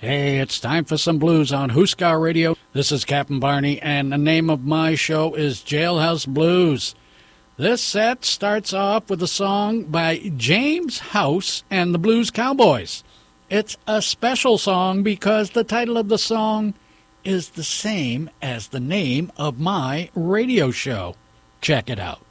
Hey, it's time for some blues on Huskar Radio. This is Captain Barney, and the name of my show is Jailhouse Blues. This set starts off with a song by James House and the Blues Cowboys. It's a special song because the title of the song is the same as the name of my radio show. Check it out.